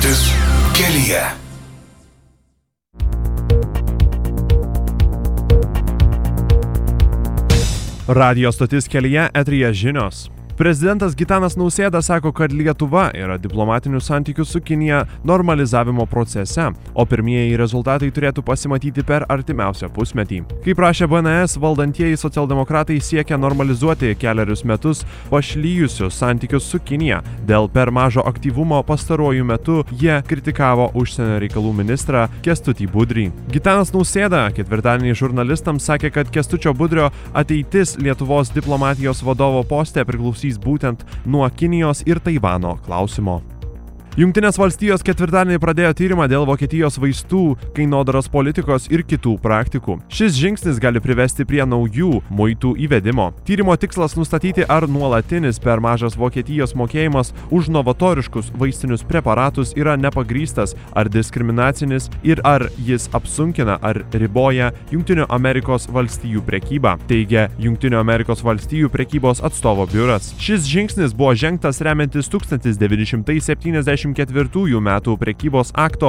stotis kelyje. Radijo stotis kelyje eteryje žinios. Prezidentas Gitanas Nausėda sako, kad Lietuva yra diplomatinių santykių su Kinija normalizavimo procese, o pirmieji rezultatai turėtų pasimatyti per artimiausią pusmetį. Kaip rašė BNS, valdantieji socialdemokratai siekia normalizuoti keliarius metus pašlyjusius santykius su Kinija. Dėl per mažo aktyvumo pastaruoju metu jie kritikavo užsienio reikalų ministrą Kęstutį Budrį. Gitanas Nausėda ketvirtadienį žurnalistams sakė, kad Kęstučio Budrio ateitis Lietuvos diplomatijos vadovo poste priklausys būtent nuo Kinijos ir Taivano klausimo. Jungtinės valstijos ketvirtadienį pradėjo tyrimą dėl Vokietijos vaistų, kainodaros politikos ir kitų praktikų. Šis žingsnis gali privesti prie naujų muitų įvedimo. Tyrimo tikslas nustatyti, ar nuolatinis per mažas Vokietijos mokėjimas už novatoriškus vaistinius preparatus yra nepagrįstas ar diskriminacinis ir ar jis apsunkina ar riboja Jungtinių Amerikos valstijų prekybą, teigia Jungtinių Amerikos valstijų prekybos atstovo biuras. Šis žingsnis buvo žengtas remiantis 1974 metų prekybos akto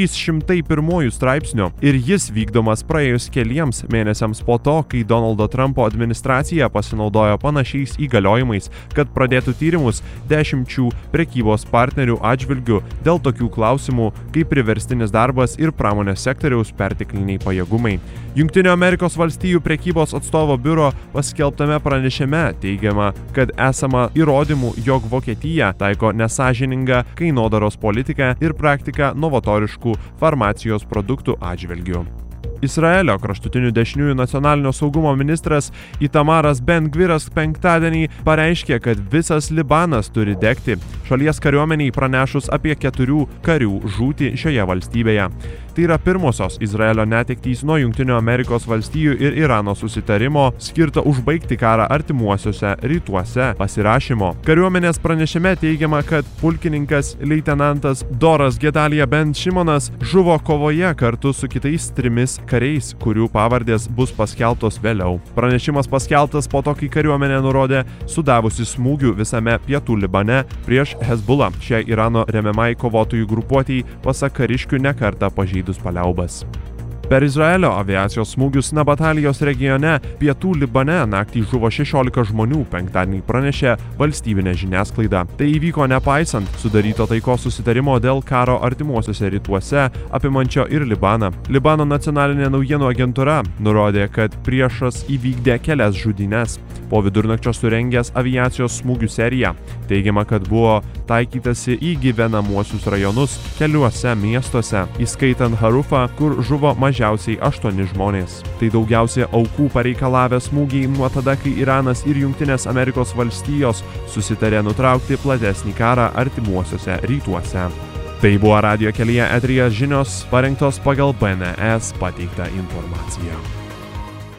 301 straipsnio ir jis vykdomas praėjus keliems mėnesiams po to, kai Donaldo Trumpo administracija pasinaudojo panašiais įgaliojimais, kad pradėtų tyrimus 10 prekybos partnerių atžvilgių dėl tokių klausimų kaip priverstinis darbas ir pramonės sektoriaus pertekliniai pajėgumai. Jungtinių Amerikos valstijų prekybos atstovo biuro paskelbtame pranešime teigiama, kad esama įrodymų, jog Vokietija taiko nesąžiningą kainodaros politiką ir praktiką novatoriškų farmacijos produktų atžvilgiu. Izraelio kraštutinių dešiniųjų nacionalinio saugumo ministras Itamaras Ben Gviras penktadienį pareiškė, kad visas Libanas turi degti, šalies kariuomeniai pranešus apie 4 karių žūtį šioje valstybėje. Tai yra pirmosios Izraelio netektys nuo Jungtinių Amerikos valstijų ir Irano susitarimo skirto užbaigti karą artimuosiuose rytuose pasirašymo. Kariuomenės pranešime teigiama, kad pulkininkas leitenantas Doras Gedalija Ben Šimonas žuvo kovoje kartu su kitais 3 kariais, kurių pavardės bus paskelbtos vėliau. Pranešimas paskelbtas po to, kai kariuomenė nurodė sudavusi smūgių visame pietų Libane prieš Hezbollah, šiai Irano remiamai kovotojų grupuotei, pasak kariškių nekartą pažeidus paliaubas. Per Izraelio aviacijos smūgius Nabatalijos regione pietų Libane naktį žuvo 16 žmonių, penktadienį pranešė valstybinė žiniasklaida. Tai įvyko nepaisant sudaryto taikos susitarimo dėl karo artimuosiuose rytuose, apimančio ir Libaną. Libano nacionalinė naujienų agentūra nurodė, kad priešas įvykdė kelias žudynes po vidurnakčio surengęs aviacijos smūgių seriją. Teigiama, kad buvo taikytasi į gyvenamuosius rajonus keliuose miestuose, įskaitant Harufą, kur žuvo mažiausiai 8 žmonės. Tai daugiausiai aukų pareikalavę smūgiai nuo tada, kai Iranas ir Jungtinės Amerikos valstijos susitarė nutraukti platesnį karą artimuosiuose rytuose. Tai buvo Radijo kelyje eteryje žinios parengtos pagal BNS pateiktą informaciją.